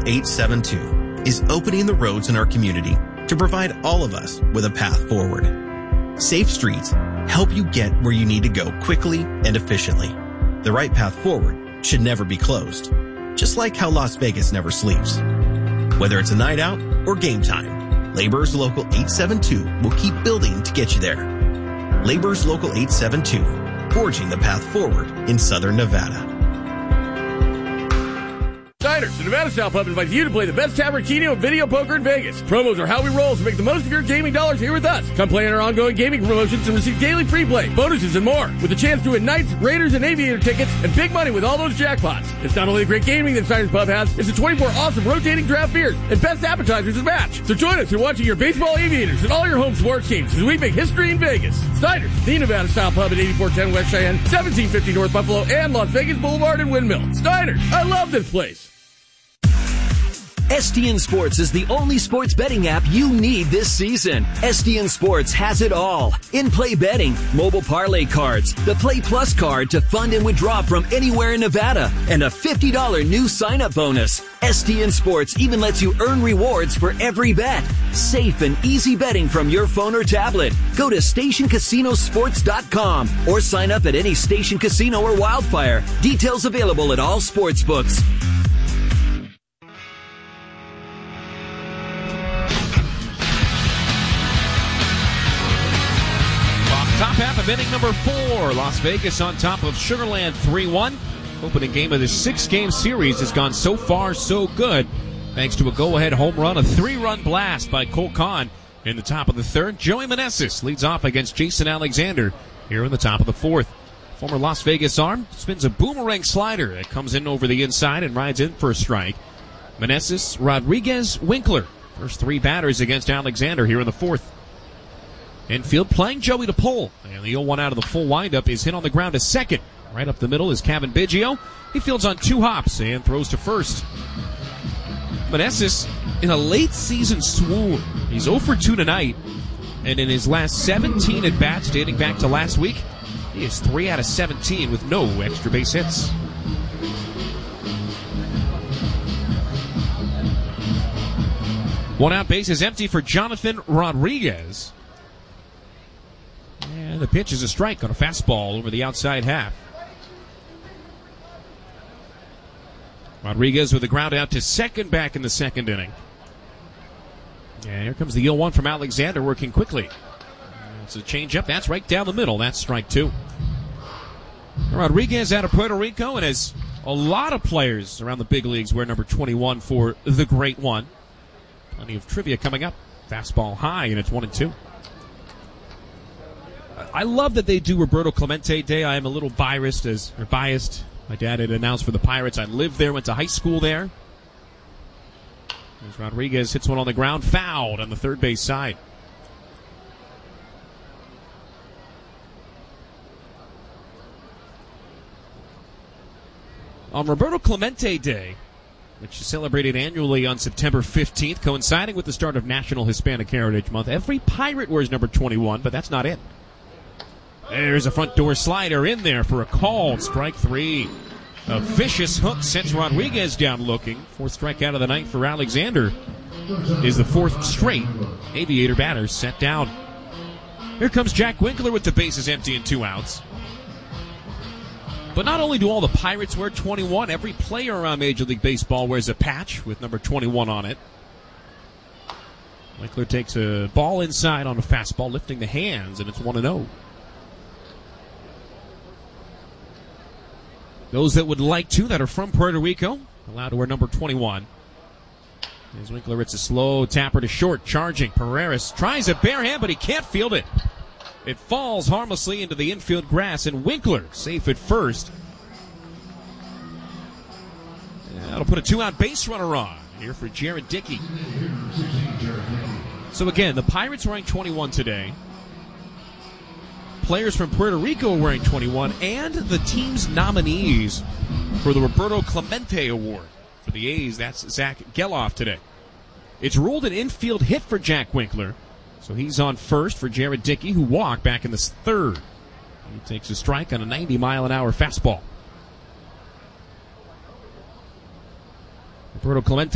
872 is opening the roads in our community to provide all of us with a path forward. Safe streets help you get where you need to go quickly and efficiently. The right path forward should never be closed, just like how Las Vegas never sleeps. Whether it's a night out or game time, Laborers Local 872 will keep building to get you there. Laborers Local 872, forging the path forward in Southern Nevada. Diners, the Nevada Style Pub invites you to play the best Tavern Keno and video poker in Vegas. Promos are how we roll, so make the most of your gaming dollars here with us. Come play in our ongoing gaming promotions and receive daily free play, bonuses, and more. With a chance to win Knights, Raiders, and Aviator tickets and big money with all those jackpots. It's not only the great gaming that Diners Pub has, it's the 24 awesome rotating draft beers and best appetizers as match. So join us in watching your baseball Aviators and all your home sports teams as we make history in Vegas. Diners, the Nevada Style Pub at 8410 West Cheyenne, 1750 North Buffalo, and Las Vegas Boulevard and Windmill. Diners, I love this place. STN Sports is the only sports betting app you need this season. STN Sports has it all. In-play betting, mobile parlay cards, the Play Plus card to fund and withdraw from anywhere in Nevada, and a $50 new sign-up bonus. STN Sports even lets you earn rewards for every bet. Safe and easy betting from your phone or tablet. Go to StationCasinoSports.com or sign up at any Station Casino or Wildfire. Details available at all sports books. Top half of inning number 4. Las Vegas on top of Sugar Land 3-1. Opening game of the 6-game series has gone so far so good. Thanks to a go-ahead home run, a 3-run blast by Cole Kahn in the top of the 3rd. Joey Meneses leads off against Jason Alexander here in the top of the 4th. Former Las Vegas arm spins a boomerang slider that comes in over the inside and rides in for a strike. Meneses, Rodriguez, Winkler. First 3 batters against Alexander here in the 4th. Infield playing Joey to pull. And the 0-1 out of the full windup is hit on the ground to second. Right up the middle is Kevin Biggio. He fields on 2 hops and throws to first. Meneses in a late season swoon. He's 0 for 2 tonight. And in his last 17 at-bats dating back to last week, he is 3 out of 17 with no extra base hits. One out, base is empty for Jonathan Rodriguez. And the pitch is a strike on a fastball over the outside half. Rodriguez with a ground out to second back in the 2nd inning. And here comes the 0-1 from Alexander working quickly. It's a changeup. That's right down the middle. That's strike 2. Rodriguez out of Puerto Rico, and as a lot of players around the big leagues wear number 21 for the great one. Plenty of trivia coming up. Fastball high, and it's 1-2. I love that they do Roberto Clemente Day. I am a little biased. My dad had announced for the Pirates. I lived there, went to high school there. As Rodriguez hits one on the ground, fouled on the 3rd base side. On Roberto Clemente Day, which is celebrated annually on September 15th, coinciding with the start of National Hispanic Heritage Month, every Pirate wears number 21, but that's not it. There's a front door slider in there for a call. Strike 3. A vicious hook sends Rodriguez down looking. 4th strikeout of the night for Alexander is the 4th straight Aviator batter set down. Here comes Jack Winkler with the bases empty and 2 outs. But not only do all the Pirates wear 21, every player around Major League Baseball wears a patch with number 21 on it. Winkler takes a ball inside on a fastball, lifting the hands, and it's 1-0. Those that would like to, that are from Puerto Rico, allowed to wear number 21. As Winkler, it's a slow tapper to short, charging. Pereira tries a bare hand, but he can't field it. It falls harmlessly into the infield grass, and Winkler safe at first. That'll put a 2-out base runner on here for Jared Dickey. So again, the Pirates wearing 21 today. Players from Puerto Rico are wearing 21, and the team's nominees for the Roberto Clemente Award. For the A's, that's Zach Geloff today. It's ruled an infield hit for Jack Winkler, so he's on first for Jared Dickey, who walked back in the 3rd. He takes a strike on a 90-mile-an-hour fastball. Roberto Clemente